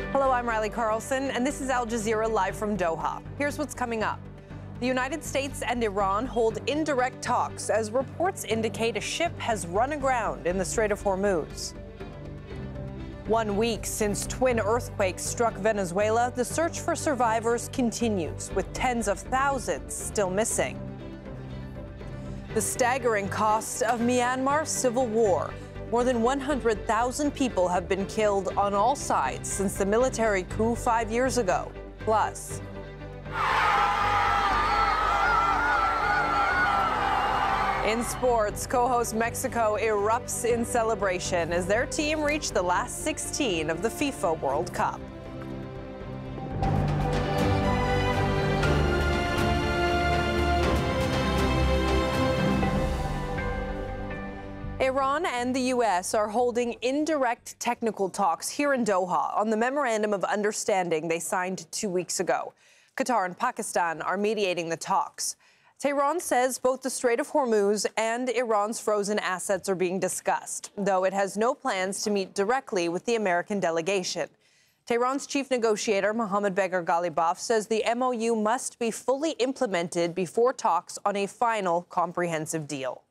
Hello, I'm Riley Carlson, and this is Al Jazeera live from Doha. Here's what's coming up. The United States and Iran hold indirect talks as reports indicate a ship has run aground in the Strait of Hormuz. 1 week since twin earthquakes struck Venezuela, the search for survivors continues, with tens of thousands still missing. The staggering cost of Myanmar's civil war. More than 100,000 people have been killed on all sides since the military coup 5 years ago. Plus, in sports, co-host Mexico erupts in celebration as their team reached the last 16 of the FIFA World Cup. Iran and the U.S. are holding indirect technical talks here in Doha on the Memorandum of Understanding they signed 2 weeks ago. Qatar and Pakistan are mediating the talks. Tehran says both the Strait of Hormuz and Iran's frozen assets are being discussed, though it has no plans to meet directly with the American delegation. Tehran's chief negotiator, Mohammad Bagher Ghalibaf, says the MOU must be fully implemented before talks on a final comprehensive deal.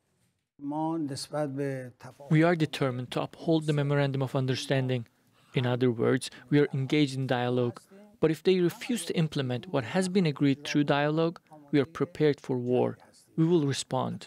We are determined to uphold the Memorandum of Understanding. In other words, we are engaged in dialogue. But if they refuse to implement what has been agreed through dialogue, we are prepared for war. We will respond.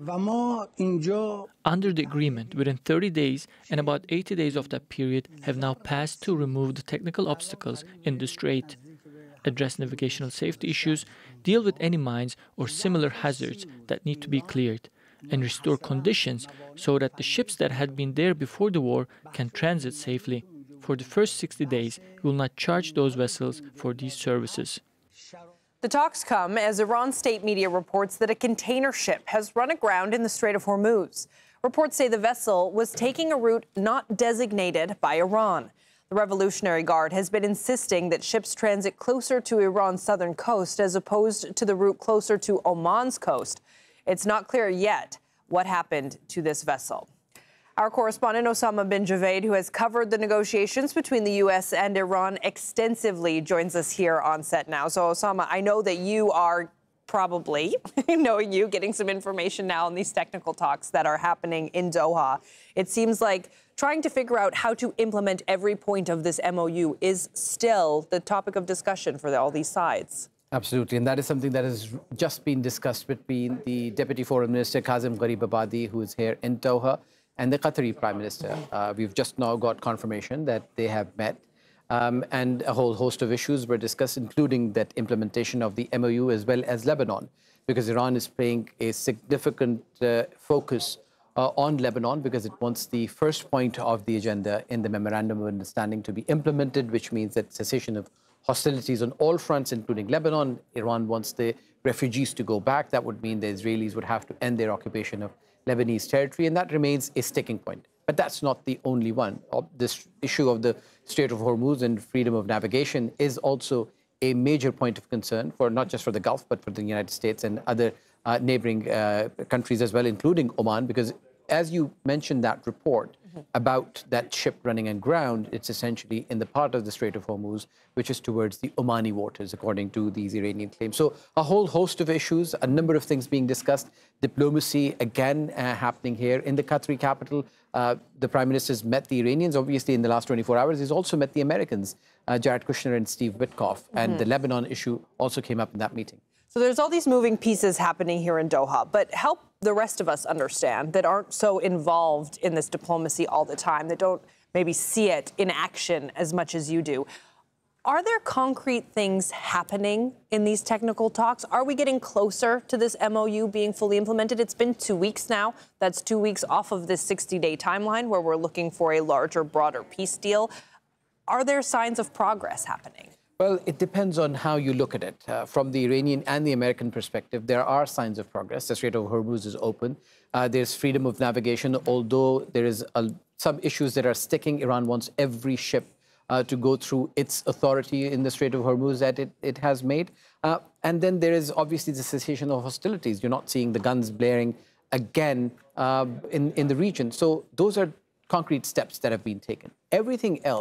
Under the agreement, within 30 days and about 80 days of that period have now passed to remove the technical obstacles in the strait, address navigational safety issues, deal with any mines or similar hazards that need to be cleared, and restore conditions so that the ships that had been there before the war can transit safely. For the first 60 days, we will not charge those vessels for these services. The talks come as Iran state media reports that a container ship has run aground in the Strait of Hormuz. Reports say the vessel was taking a route not designated by Iran. The Revolutionary Guard has been insisting that ships transit closer to Iran's southern coast as opposed to the route closer to Oman's coast. It's not clear yet what happened to this vessel. Our correspondent Osama bin Javed, who has covered the negotiations between the U.S. and Iran extensively, joins us here on set now. So, Osama, I know that you are probably, knowing you, getting some information now on these technical talks that are happening in Doha. It seems like trying to figure out how to implement every point of this MOU is still the topic of discussion for all these sides. Absolutely, and that is something that has just been discussed between the Deputy Foreign Minister, Kazem Gharibabadi, who is here in Doha, and the Qatari Prime Minister. We've just now got confirmation that they have met, and a whole host of issues were discussed, including that implementation of the MOU as well as Lebanon, because Iran is playing a significant focus on Lebanon because it wants the first point of the agenda in the Memorandum of Understanding to be implemented, which means that cessation of hostilities on all fronts, including Lebanon. Iran wants the refugees to go back. That would mean the Israelis would have to end their occupation of Lebanese territory, and that remains a sticking point. But that's not the only one. This issue of the Strait of Hormuz and freedom of navigation is also a major point of concern for not just for the Gulf, but for the United States and other neighboring countries as well, including Oman, because as you mentioned that report about that ship running aground, it's essentially in the part of the Strait of Hormuz, which is towards the Omani waters, according to these Iranian claims. So a whole host of issues, a number of things being discussed. Diplomacy, again, happening here in the Qatari capital. The Prime Minister's met the Iranians, obviously, in the last 24 hours. He's also met the Americans, Jared Kushner and Steve Witkoff. And the Lebanon issue also came up in that meeting. So there's all these moving pieces happening here in Doha, but help the rest of us understand that aren't so involved in this diplomacy all the time, that don't maybe see it in action as much as you do. Are there concrete things happening in these technical talks? Are we getting closer to this MOU being fully implemented? It's been 2 weeks now. That's 2 weeks off of this 60-day timeline where we're looking for a larger, broader peace deal. Are there signs of progress happening? Well, it depends on how you look at it. From the Iranian and the American perspective, there are signs of progress. The Strait of Hormuz is open. There's freedom of navigation, although there is some issues that are sticking. Iran wants every ship to go through its authority in the Strait of Hormuz that it has made. And then there is obviously the cessation of hostilities. You're not seeing the guns blaring again in the region. So those are concrete steps that have been taken. Everything else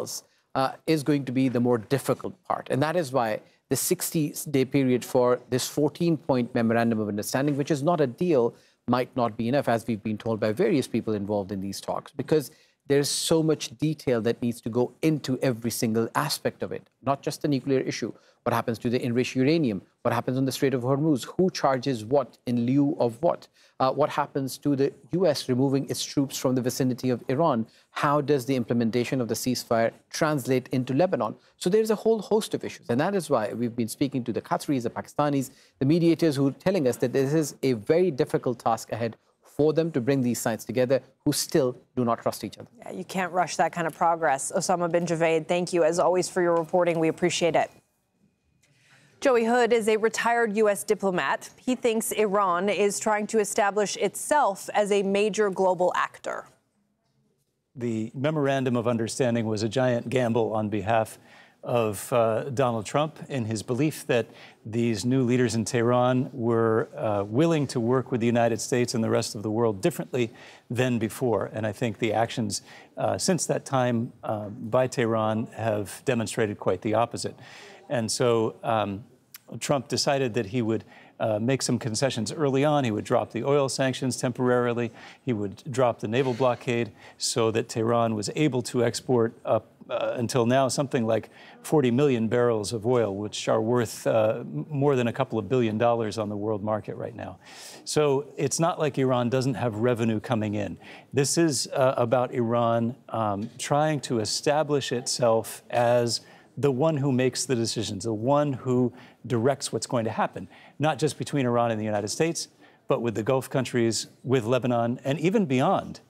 is going to be the more difficult part. And that is why the 60-day period for this 14-point memorandum of understanding, which is not a deal, might not be enough, as we've been told by various people involved in these talks, because there's so much detail that needs to go into every single aspect of it, not just the nuclear issue. What happens to the enriched uranium? What happens on the Strait of Hormuz? Who charges what in lieu of what? What happens to the U.S. removing its troops from the vicinity of Iran? How does the implementation of the ceasefire translate into Lebanon? So there's a whole host of issues. And that is why we've been speaking to the Qataris, the Pakistanis, the mediators who are telling us that this is a very difficult task ahead for them to bring these sides together, who still do not trust each other. Yeah, you can't rush that kind of progress. Osama bin Javed, thank you, as always, for your reporting. We appreciate it. Joey Hood is a retired U.S. diplomat. He thinks Iran is trying to establish itself as a major global actor. The memorandum of understanding was a giant gamble on behalf of Donald Trump in his belief that these new leaders in Tehran were willing to work with the United States and the rest of the world differently than before. And I think the actions since that time by Tehran have demonstrated quite the opposite. And so Trump decided that he would make some concessions early on. He would drop the oil sanctions temporarily. He would drop the naval blockade so that Tehran was able to export up until now something like 40 million barrels of oil, which are worth more than a couple of $1 billion on the world market right now. So it's not like Iran doesn't have revenue coming in. This is about Iran trying to establish itself as the one who makes the decisions, the one who directs what's going to happen, not just between Iran and the United States, but with the Gulf countries, with Lebanon, and even beyond.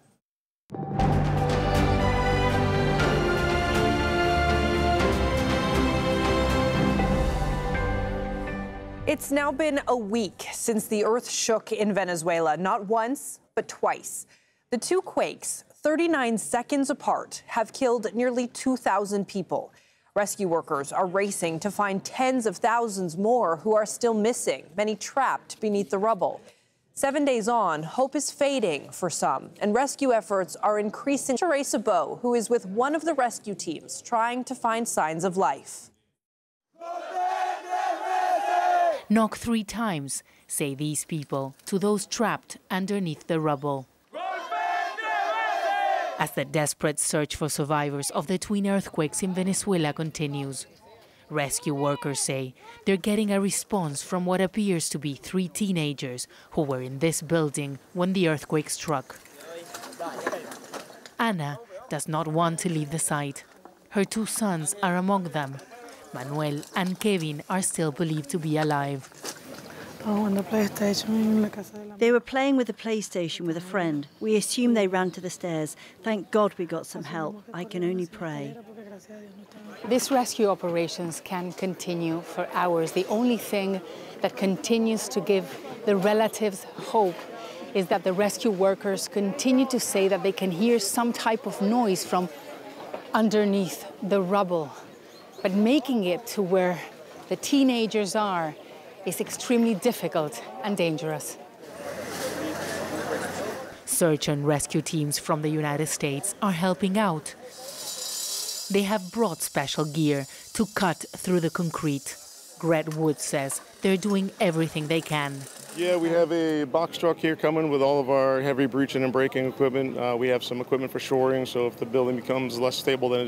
It's now been a week since the earth shook in Venezuela, not once, but twice. The two quakes, 39 seconds apart, have killed nearly 2,000 people. Rescue workers are racing to find tens of thousands more who are still missing, many trapped beneath the rubble. 7 days on, hope is fading for some, and rescue efforts are increasing. Teresa Bow, who is with one of the rescue teams, trying to find signs of life. Knock 3 times, say these people to those trapped underneath the rubble. As the desperate search for survivors of the twin earthquakes in Venezuela continues, rescue workers say they're getting a response from what appears to be 3 teenagers who were in this building when the earthquake struck. Anna does not want to leave the site. Her 2 sons are among them. Manuel and Kevin are still believed to be alive. They were playing with the PlayStation with a friend. We assume they ran to the stairs. Thank God we got some help. I can only pray. These rescue operations can continue for hours. The only thing that continues to give the relatives hope is that the rescue workers continue to say that they can hear some type of noise from underneath the rubble. But making it to where the teenagers are is extremely difficult and dangerous. Search and rescue teams from the United States are helping out. They have brought special gear to cut through the concrete. Gret Wood says they're doing everything they can. Yeah, we have a box truck here coming with all of our heavy breaching and breaking equipment. We have some equipment for shoring, so if the building becomes less stable than